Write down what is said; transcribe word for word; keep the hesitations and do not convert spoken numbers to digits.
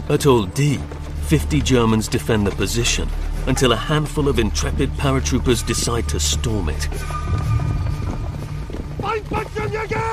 Atoll D, fifty Germans defend the position until a handful of intrepid paratroopers decide to storm it.